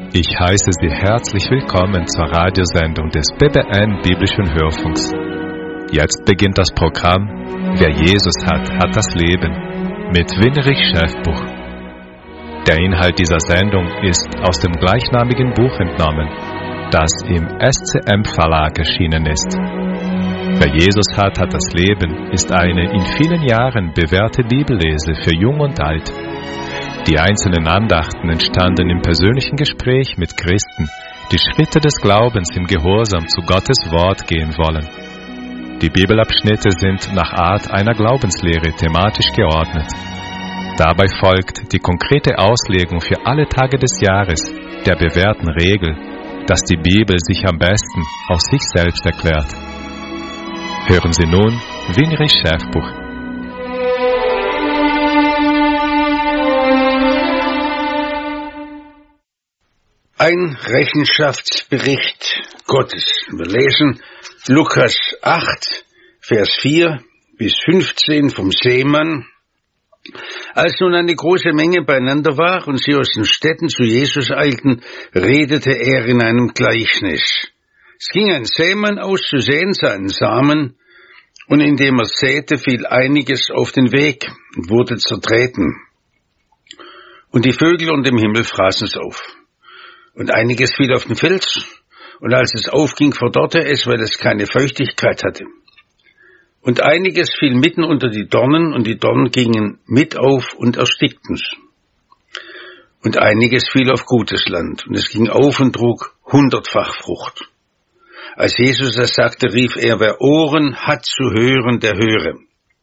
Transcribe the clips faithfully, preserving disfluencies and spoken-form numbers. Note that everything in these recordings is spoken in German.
Ich heiße Sie herzlich willkommen zur Radiosendung des B B N Biblischen Hörfunks. Jetzt beginnt das Programm Wer Jesus hat, hat das Leben mit Winrich Schäfbuch. Der Inhalt dieser Sendung ist aus dem gleichnamigen Buch entnommen, das im S C M Verlag erschienen ist. Wer Jesus hat, hat das Leben ist eine in vielen Jahren bewährte Bibellese für Jung und Alt. Die einzelnen Andachten entstanden im persönlichen Gespräch mit Christen, die Schritte des Glaubens im Gehorsam zu Gottes Wort gehen wollen. Die Bibelabschnitte sind nach Art einer Glaubenslehre thematisch geordnet. Dabei folgt die konkrete Auslegung für alle Tage des Jahres der bewährten Regel, dass die Bibel sich am besten aus sich selbst erklärt. Hören Sie nun Winrich Schäfbuch. Ein Rechenschaftsbericht Gottes. Wir lesen Lukas acht, Vers vier bis fünfzehn vom Seemann. Als nun eine große Menge beieinander war und sie aus den Städten zu Jesus eilten, redete er in einem Gleichnis. Es ging ein Sämann aus zu säen seinen Samen, und indem er säte, fiel einiges auf den Weg und wurde zertreten. Und die Vögel unter dem Himmel fraßen es auf. Und einiges fiel auf den Fels, und als es aufging, verdorrte es, weil es keine Feuchtigkeit hatte. Und einiges fiel mitten unter die Dornen, und die Dornen gingen mit auf und erstickten's. Und einiges fiel auf gutes Land, und es ging auf und trug hundertfach Frucht. Als Jesus das sagte, rief er, wer Ohren hat zu hören, der höre.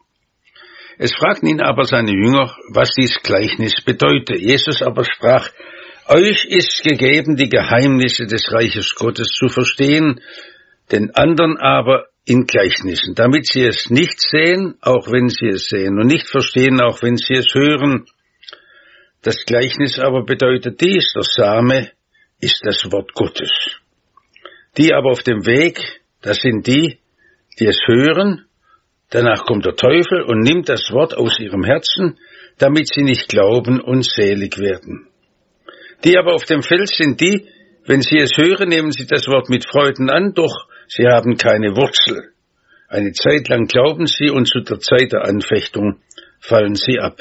Es fragten ihn aber seine Jünger, was dies Gleichnis bedeute. Jesus aber sprach, euch ist gegeben, die Geheimnisse des Reiches Gottes zu verstehen, den anderen aber in Gleichnissen, damit sie es nicht sehen, auch wenn sie es sehen, und nicht verstehen, auch wenn sie es hören. Das Gleichnis aber bedeutet dies, der Same ist das Wort Gottes. Die aber auf dem Weg, das sind die, die es hören, danach kommt der Teufel und nimmt das Wort aus ihrem Herzen, damit sie nicht glauben und selig werden. Die aber auf dem Fels sind die, wenn sie es hören, nehmen sie das Wort mit Freuden an, doch sie haben keine Wurzel. Eine Zeit lang glauben sie und zu der Zeit der Anfechtung fallen sie ab.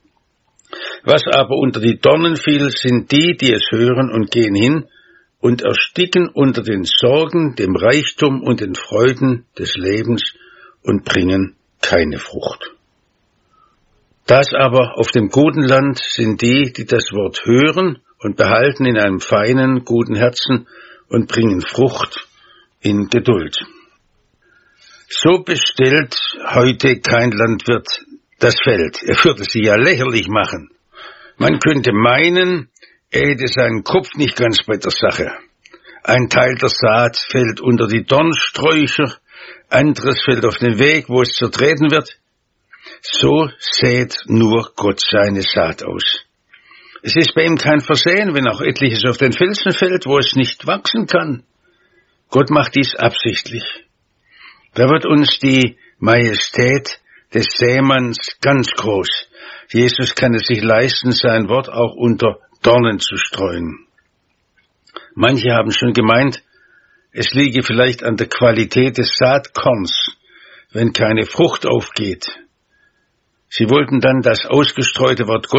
Was aber unter die Dornen fiel, sind die, die es hören und gehen hin und ersticken unter den Sorgen, dem Reichtum und den Freuden des Lebens und bringen keine Frucht. Das aber auf dem guten Land sind die, die das Wort hören und behalten in einem feinen, guten Herzen und bringen Frucht in Geduld. So bestellt heute kein Landwirt das Feld. Er würde sie ja lächerlich machen. Man könnte meinen, er hätte seinen Kopf nicht ganz bei der Sache. Ein Teil der Saat fällt unter die Dornsträucher, anderes fällt auf den Weg, wo es zertreten wird. So sät nur Gott seine Saat aus. Es ist bei ihm kein Versehen, wenn auch etliches auf den Felsen fällt, wo es nicht wachsen kann. Gott macht dies absichtlich. Da wird uns die Majestät des Sämanns ganz groß. Jesus kann es sich leisten, sein Wort auch unter Dornen zu streuen. Manche haben schon gemeint, es liege vielleicht an der Qualität des Saatkorns, wenn keine Frucht aufgeht. Sie wollten dann das ausgestreute Wort Gottes